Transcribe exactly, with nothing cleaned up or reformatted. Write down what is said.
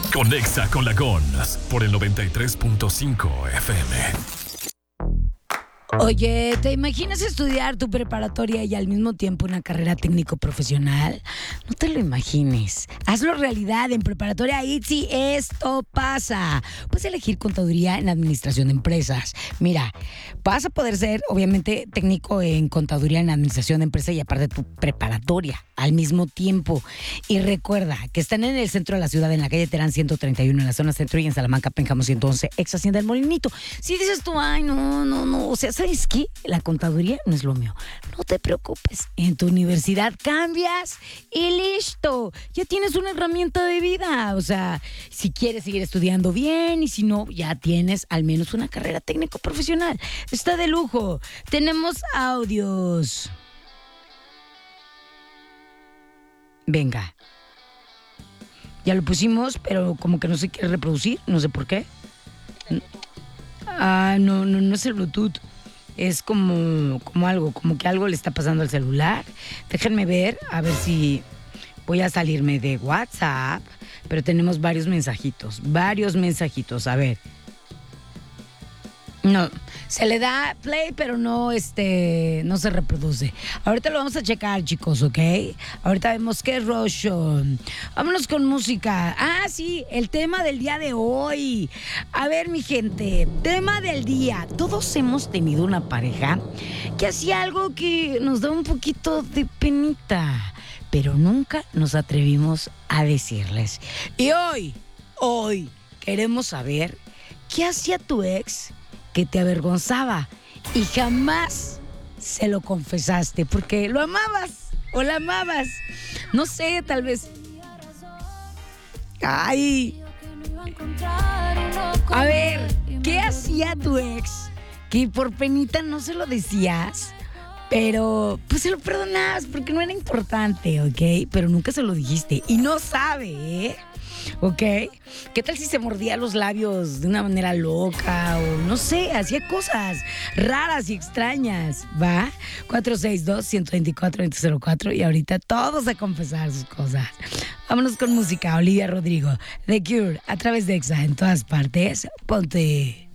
Conexa con la Gons por el noventa y tres punto cinco F M. Oye, ¿te imaginas estudiar tu preparatoria y al mismo tiempo una carrera técnico-profesional? No te lo imagines. Hazlo realidad en Preparatoria I T S I. Esto pasa. Puedes elegir contaduría en administración de empresas. Mira, vas a poder ser, obviamente, técnico en contaduría en administración de empresas y aparte tu preparatoria al mismo tiempo. Y recuerda que están en el centro de la ciudad, en la calle Terán ciento treinta y uno, en la zona centro, y en Salamanca, Pénjamo ciento once, ex Hacienda del Molinito. Si dices tú, ay, no, no, no, o sea, ¿sabes qué? La contaduría no es lo mío. No te preocupes. En tu universidad cambias y listo. Ya tienes una herramienta de vida. O sea, si quieres seguir estudiando bien y si no, ya tienes al menos una carrera técnico-profesional. Está de lujo. Tenemos audios. Venga. Ya lo pusimos, pero como que no se quiere reproducir. No sé por qué. Ah, no, no, no es el Bluetooth. Es como, como algo, como que algo le está pasando al celular. Déjenme ver, a ver si voy a salirme de WhatsApp. Pero tenemos varios mensajitos, varios mensajitos. A ver. No, se le da play, pero no, este, no se reproduce. Ahorita lo vamos a checar, chicos, ¿ok? Ahorita vemos qué rollo. Vámonos con música. Ah, sí, el tema del día de hoy. A ver, mi gente, tema del día. Todos hemos tenido una pareja que hacía algo que nos da un poquito de penita, pero nunca nos atrevimos a decirles. Y hoy, hoy, queremos saber qué hacía tu ex que te avergonzaba y jamás se lo confesaste porque lo amabas o la amabas. No sé, tal vez. Ay. A ver, ¿qué hacía tu ex que por penita no se lo decías? Pero pues se lo perdonabas porque no era importante, ¿ok? Pero nunca se lo dijiste y no sabe, ¿eh? ¿Ok? ¿Qué tal si se mordía los labios de una manera loca o no sé, hacía cosas raras y extrañas? ¿Va? cuatro seis dos, uno dos cuatro, dos cero cuatro y ahorita todos a confesar sus cosas. Vámonos con música. Olivia Rodrigo, The Cure, a través de Exa en todas partes. Ponte.